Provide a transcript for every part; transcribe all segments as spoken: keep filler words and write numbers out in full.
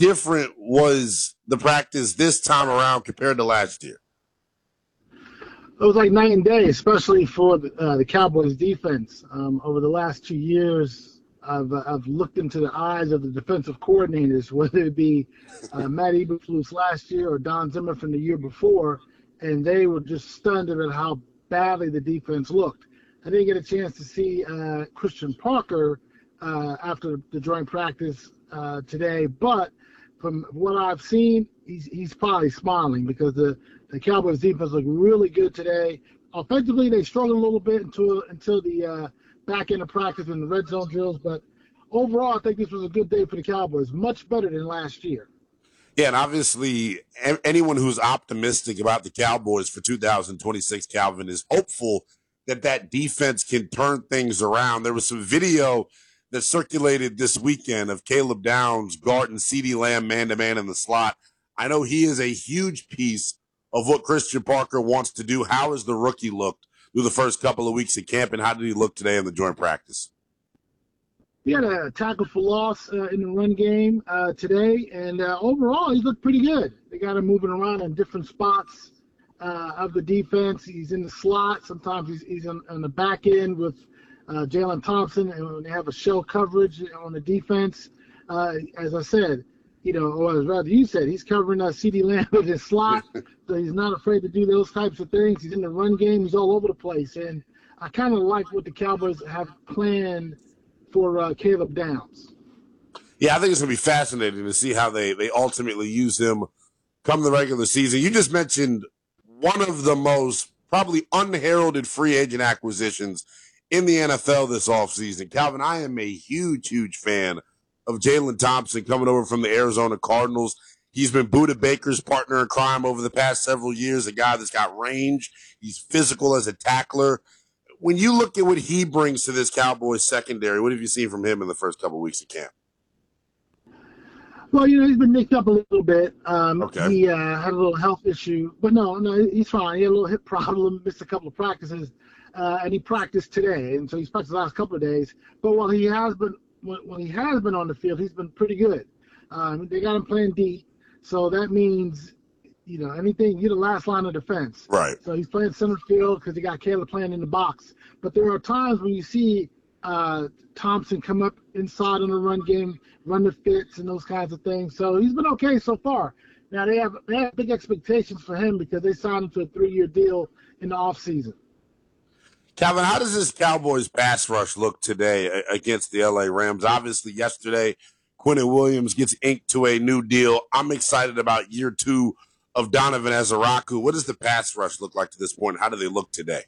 different was the practice this time around compared to last year? It was like night and day, especially for the, uh, the Cowboys defense. Um, over the last two years, I've, uh, I've looked into the eyes of the defensive coordinators, whether it be uh, Matt Eberflus last year or Don Zimmer from the year before, and they were just stunned at how badly the defense looked. I didn't get a chance to see uh, Christian Parker uh, after the joint practice uh, today, but from what I've seen, he's he's probably smiling because the, the Cowboys defense looked really good today. Offensively, they struggled a little bit until until the uh, back end of practice and the red zone drills, but overall, I think this was a good day for the Cowboys, much better than last year. Yeah, and obviously anyone who's optimistic about the Cowboys for two thousand twenty-six, Calvin, is hopeful that that defense can turn things around. There was some video that circulated this weekend of Caleb Downs guarding CeeDee Lamb man-to-man in the slot. I know he is a huge piece of what Christian Parker wants to do. How has the rookie looked through the first couple of weeks at camp, and how did he look today in the joint practice? He had a tackle for loss uh, in the run game uh, today, and uh, overall he looked pretty good. They got him moving around in different spots uh, of the defense. He's in the slot. Sometimes he's, he's on, on the back end with uh, Jalen Thompson, and when they have a shell coverage on the defense, uh, as I said, you know, or as rather you said, he's covering uh, CeeDee Lamb with his slot, so he's not afraid to do those types of things. He's in the run game. He's all over the place, and I kind of like what the Cowboys have planned for uh, Caleb Downs. Yeah, I think it's going to be fascinating to see how they, they ultimately use him come the regular season. You just mentioned one of the most probably unheralded free agent acquisitions in the N F L this offseason. Calvin, I am a huge, huge fan of Jalen Thompson coming over from the Arizona Cardinals. He's been Budda Baker's partner in crime over the past several years, a guy that's got range. He's physical as a tackler. When you look at what he brings to this Cowboys secondary, what have you seen from him in the first couple of weeks of camp? Well, you know, he's been nicked up a little bit. Um, okay. He uh, had a little health issue, but no, no, he's fine. He had a little hip problem, missed a couple of practices, uh, and he practiced today, and so he's practiced the last couple of days. But while he has been, when, when he has been on the field, he's been pretty good. Um, they got him playing deep, so that means, you know, anything, you're the last line of defense. Right. So he's playing center field because he got Caleb playing in the box. But there are times when you see uh, Thompson come up inside on the run game, run the fits and those kinds of things. So he's been okay so far. Now they have they have big expectations for him because they signed him to a three-year deal in the offseason. Calvin, how does this Cowboys pass rush look today against the L A Rams? Obviously, yesterday, Quinnen Williams gets inked to a new deal. I'm excited about year two of Donovan Ezeraku. What does the pass rush look like to this point? How do they look today?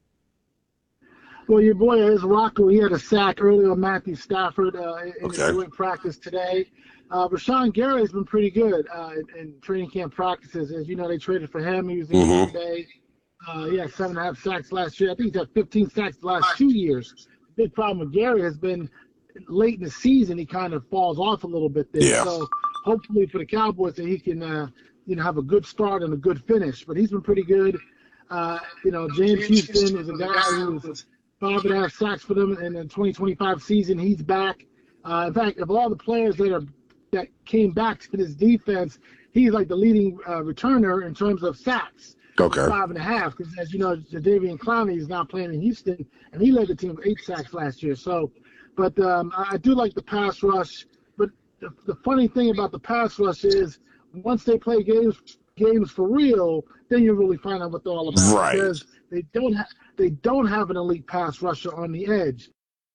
Well, your boy Ezeraku, he had a sack earlier on Matthew Stafford uh, in okay. the joint practice today. Uh, Rashawn Gary has been pretty good uh, in, in training camp practices. As you know, they traded for him. He was in mm-hmm. today. Uh, he had seven and a half sacks last year. I think he's had fifteen sacks the last two years. The big problem with Gary has been late in the season, he kind of falls off a little bit there. Yeah. So hopefully for the Cowboys that he can uh, – you know, have a good start and a good finish. But he's been pretty good. Uh, you know, James Houston is a guy who's five and a half sacks for them in the twenty twenty-five season. He's back. Uh, in fact, of all the players that are that came back to this defense, he's like the leading uh, returner in terms of sacks. Okay. Five and a half, because as you know, Jadeveon Clowney is now playing in Houston, and he led the team with eight sacks last year. So, but um, I, I do like the pass rush. But the, the funny thing about the pass rush is, once they play games games for real, then you really find out what they're all about. Right. Because they don't have they don't have an elite pass rusher on the edge.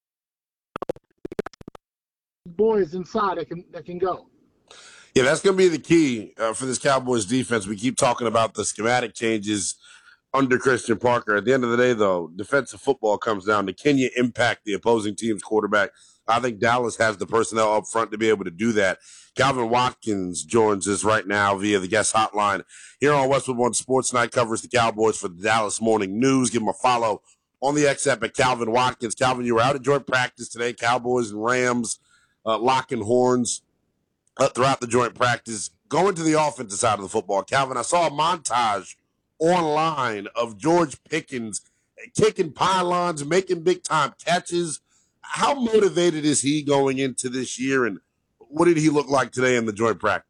Boys inside that can that can go. Yeah, that's going to be the key uh, for this Cowboys defense. We keep talking about the schematic changes under Christian Parker. At the end of the day, though, defensive football comes down to, can you impact the opposing team's quarterback? I think Dallas has the personnel up front to be able to do that. Calvin Watkins joins us right now via the guest hotline here on Westwood One Sports Night. Covers the Cowboys for the Dallas Morning News. Give him a follow on the X app at Calvin Watkins. Calvin, you were out at joint practice today. Cowboys and Rams uh, locking horns uh, throughout the joint practice. Going to the offensive side of the football, Calvin, I saw a montage online of George Pickens kicking pylons, making big-time catches. How motivated is he going into this year, and what did he look like today in the joint practice?